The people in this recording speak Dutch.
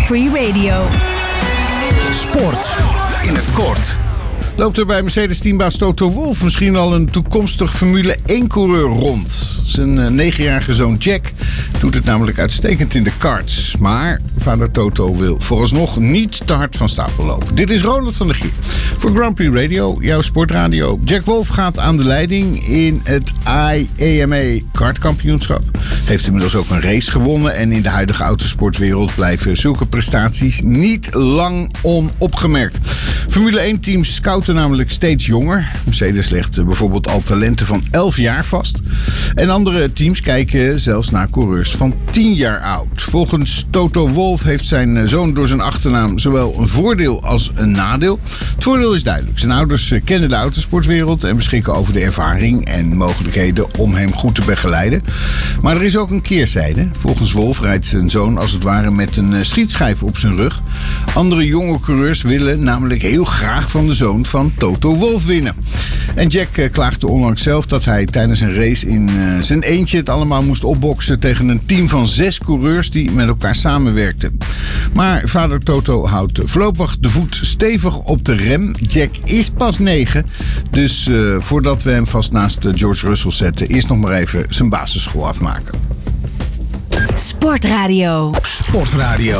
Free Radio. Sport in het kort. Loopt er bij Mercedes-teambaas Toto Wolff misschien al een toekomstig Formule 1-coureur rond? Zijn 9-jarige zoon Jack doet het namelijk uitstekend in de karts. Maar vader Toto wil vooralsnog niet te hard van stapel lopen. Dit is Ronald van der Gier voor Grand Prix Radio, jouw sportradio. Jack Wolff gaat aan de leiding in het IAMA kartkampioenschap. Heeft inmiddels ook een race gewonnen. En in de huidige autosportwereld blijven zulke prestaties niet lang onopgemerkt. Formule 1-teams scouten namelijk steeds jonger. Mercedes legt bijvoorbeeld al talenten van 11 jaar vast. En andere teams kijken zelfs naar coureurs van 10 jaar oud. Volgens Toto Wolff heeft zijn zoon door zijn achternaam zowel een voordeel als een nadeel. Het voordeel is duidelijk. Zijn ouders kennen de autosportwereld en beschikken over de ervaring en mogelijkheden om hem goed te begeleiden. Maar er is ook een keerzijde. Volgens Wolff rijdt zijn zoon als het ware met een schietschijf op zijn rug. Andere jonge coureurs willen namelijk heel graag van de zoon van Toto Wolff winnen. En Jack klaagde onlangs zelf dat hij tijdens een race in zijn eentje het allemaal moest opboksen tegen een team van 6 coureurs die met elkaar samenwerkten. Maar vader Toto houdt voorlopig de voet stevig op de rem. Jack is pas 9, dus voordat we hem vast naast George Russell zetten, eerst nog maar even zijn basisschool afmaken. Sportradio. Sportradio.